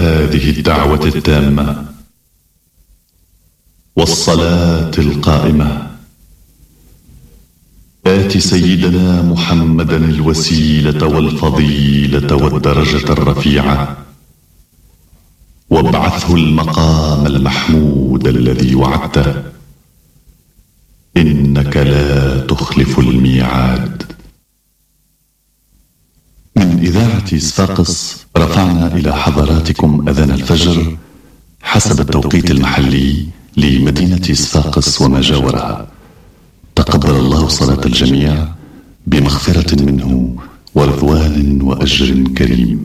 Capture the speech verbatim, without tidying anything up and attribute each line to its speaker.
Speaker 1: هذه الدعوة التامة والصلاة القائمة آت سيدنا محمدا الوسيلة والفضيلة والدرجة الرفيعة وابعثه المقام المحمود الذي وعدته إنك لا تخلف الميعاد. من إذاعة صفاقس رفعنا إلى حضراتكم أذان الفجر حسب التوقيت المحلي لمدينة صفاقس وما جاورها. تقبل الله صلاة الجميع بمغفرة منه ورضوان وأجر كريم.